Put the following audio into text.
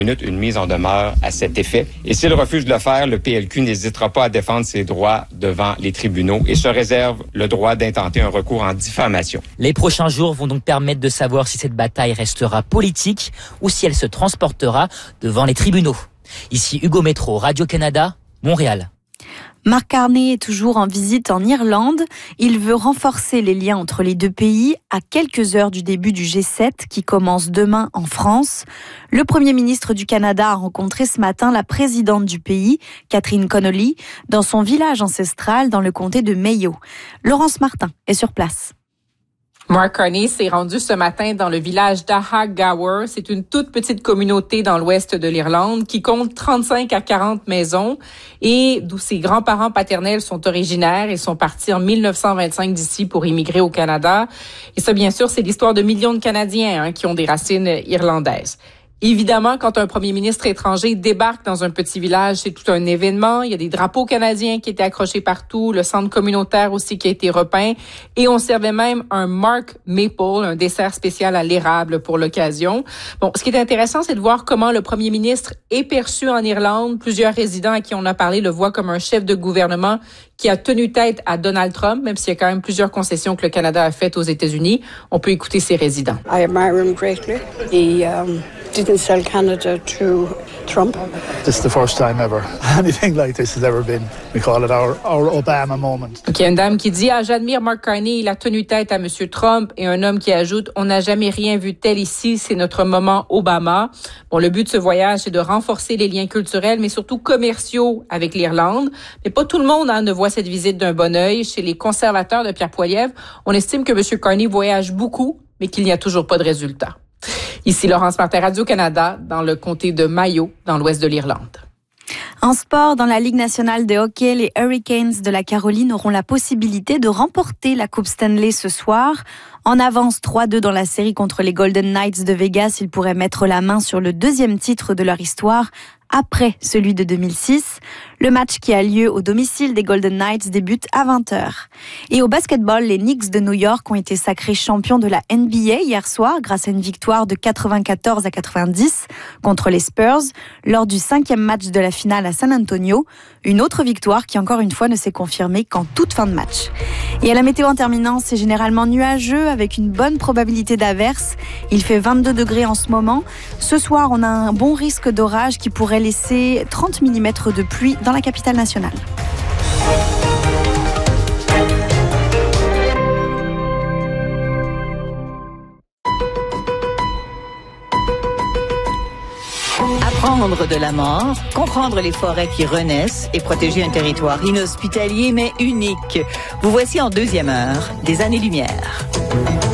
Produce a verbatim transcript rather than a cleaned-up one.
une mise en demeure à cet effet. Et s'il refuse de le faire, le P L Q n'hésitera pas à défendre ses droits devant les tribunaux et se réserve le droit d'intenter un recours en diffamation. Les prochains jours vont donc permettre de savoir si cette bataille restera politique ou si elle se transportera devant les tribunaux. Ici Hugo Métro, Radio-Canada, Montréal. Mark Carney est toujours en visite en Irlande. Il veut renforcer les liens entre les deux pays à quelques heures du début du G sept qui commence demain en France. Le Premier ministre du Canada a rencontré ce matin la présidente du pays, Catherine Connolly, dans son village ancestral dans le comté de Mayo. Laurence Martin est sur place. Mark Carney s'est rendu ce matin dans le village d'Ahaggower. C'est une toute petite communauté dans l'ouest de l'Irlande qui compte trente-cinq à quarante maisons et d'où ses grands-parents paternels sont originaires et sont partis en mille neuf cent vingt-cinq d'ici pour immigrer au Canada. Et ça, bien sûr, c'est l'histoire de millions de Canadiens hein, qui ont des racines irlandaises. Évidemment, quand un premier ministre étranger débarque dans un petit village, c'est tout un événement. Il y a des drapeaux canadiens qui étaient accrochés partout, le centre communautaire aussi qui a été repeint. Et on servait même un Mark Maple, un dessert spécial à l'érable pour l'occasion. Bon, ce qui est intéressant, c'est de voir comment le premier ministre est perçu en Irlande. Plusieurs résidents à qui on a parlé le voient comme un chef de gouvernement qui a tenu tête à Donald Trump, même s'il y a quand même plusieurs concessions que le Canada a faites aux États-Unis. On peut écouter ces résidents. I admire him greatly. He um, didn't sell Canada to Trump. This is the first time ever anything like this has ever been. We call it our, our Obama moment. Il y a une dame qui dit ah, « J'admire Mark Carney, il a tenu tête à M. Trump. » Et un homme qui ajoute « On n'a jamais rien vu tel ici, c'est notre moment Obama. » Bon, le but de ce voyage, c'est de renforcer les liens culturels, mais surtout commerciaux avec l'Irlande. Mais pas tout le monde hein, ne voit cette visite d'un bon œil. Chez les conservateurs de Pierre Poilievre, on estime que M. Carney voyage beaucoup, mais qu'il n'y a toujours pas de résultat. Ici Laurence Martin, Radio-Canada, dans le comté de Mayo, dans l'ouest de l'Irlande. En sport, dans la Ligue nationale de hockey, les Hurricanes de la Caroline auront la possibilité de remporter la Coupe Stanley ce soir. En avance trois deux dans la série contre les Golden Knights de Vegas, ils pourraient mettre la main sur le deuxième titre de leur histoire après celui de deux mille six. Le match qui a lieu au domicile des Golden Knights débute à vingt heures. Et au basketball, les Knicks de New York ont été sacrés champions de la N B A hier soir grâce à une victoire de quatre-vingt-quatorze à quatre-vingt-dix contre les Spurs lors du cinquième match de la finale à San Antonio. Une autre victoire qui encore une fois ne s'est confirmée qu'en toute fin de match. Et à la météo en terminant, c'est généralement nuageux avec une bonne probabilité d'averse. Il fait vingt-deux degrés en ce moment. Ce soir, on a un bon risque d'orage qui pourrait laisser trente millimètres de pluie dans la capitale nationale. Apprendre de la mort, comprendre les forêts qui renaissent et protéger un territoire inhospitalier mais unique. Vous voici en deuxième heure des Années-Lumière.